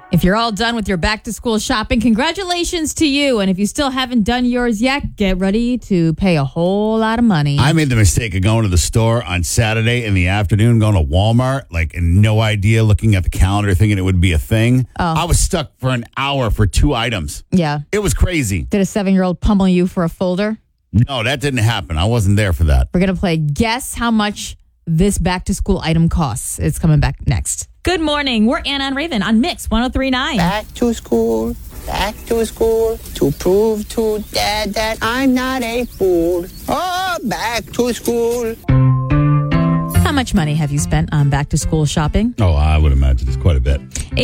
If you're all done with your back-to-school shopping, congratulations to you. And if you still haven't done yours yet, get ready to pay a whole lot of money. I made the mistake of going to the store on Saturday in the afternoon, going to Walmart, and no idea, looking at the calendar, thinking it would be a thing. I was stuck for an hour for 2 items. Yeah. It was crazy. Did a 7-year-old pummel you for a folder? No, that didn't happen. I wasn't there for that. We're going to play Guess How Much This Back-to-School Item Costs. It's coming back next. Good morning. We're Anna and Raven on Mix 103.9. Back to school, to prove to Dad that I'm not a fool. Oh, back to school. How much money have you spent on back-to-school shopping? Oh, I would imagine it's quite a bit.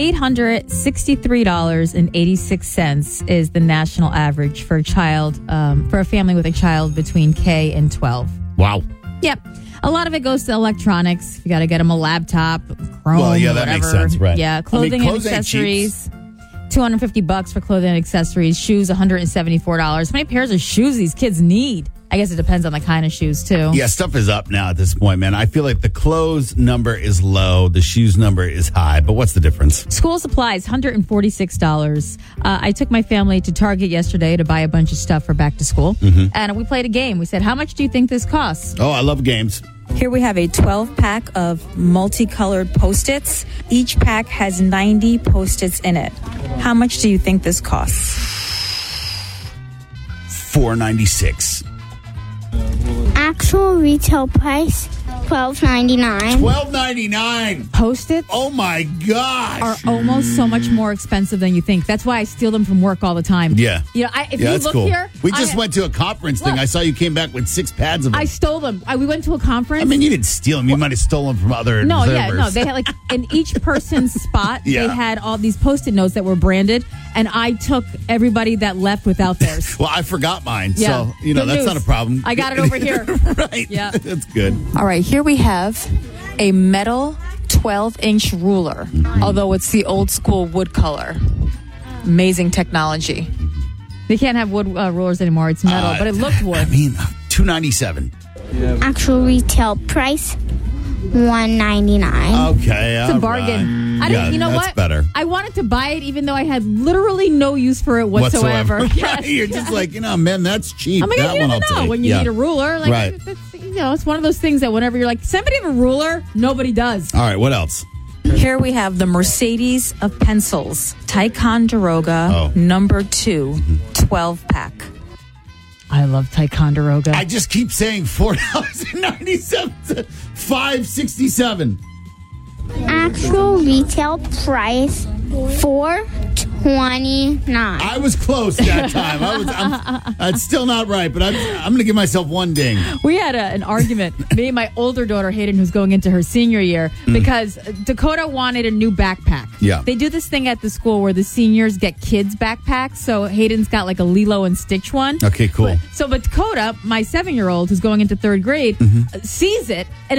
$863.86 is the national average for a child, for a family with a child between K and 12. Wow. Yep. A lot of it goes to electronics. You got to get them a laptop, Chrome, Well, yeah, that whatever. makes sense, right. Yeah, clothing and clothes ain't accessories. $250 for clothing and accessories. Shoes, $174. How many pairs of shoes these kids need? I guess it depends on the kind of shoes, too. Yeah, stuff is up now at this point, man. I feel like the clothes number is low, the shoes number is high, but what's the difference? School supplies, $146. I took my family to Target yesterday to buy a bunch of stuff for back to school, and we played a game. We said, how much do you think this costs? Oh, I love games. Here we have a 12-pack of multicolored Post-its. Each pack has 90 Post-its in it. How much do you think this costs? $4.96. Actual retail price, $12.99. $12.99. Post-its Oh my gosh. are almost so much more expensive than you think. That's why I steal them from work all the time. Yeah. If Yeah, you that's look cool. here, We just went to a conference thing. Look. I saw you came back with 6 pads of them. I stole them. We went to a conference. I mean, you didn't steal them. You might have stolen from other observers. They had in each person's spot. Yeah. They had all these Post-it notes that were branded, and I took everybody that left without theirs. Well, I forgot mine, Yeah. so Good that's news. not a problem. I got it over here. Right. Yeah. That's good. All right, here we have a metal 12-inch ruler, although it's the old school wood color. Amazing technology. They can't have wood rulers anymore. It's metal, but it looked wood. I mean, $2.97. Actual retail price, $1.99. Okay, It's a bargain. I didn't. You know that's what? better. I wanted to buy it, even though I had literally no use for it whatsoever. Right. Yes. You're just like, man, that's cheap. I'm like, that you one never I'll know take. when you need a ruler. Like, Right. it's one of those things that whenever you're like, somebody have a ruler, nobody does. All right, what else? Here we have the Mercedes of pencils. Ticonderoga number 2, 12-pack. I love Ticonderoga. I just keep saying $4.97 to $5.67. Actual retail price, $4.29. I was close that time. It's still not right, but I'm going to give myself one ding. We had an argument, me and my older daughter, Hayden, who's going into her senior year, because Dakota wanted a new backpack. Yeah. They do this thing at the school where the seniors get kids' backpacks. So Hayden's got like a Lilo and Stitch one. Okay, cool. But Dakota, my 7-year-old who's going into 3rd grade, sees it and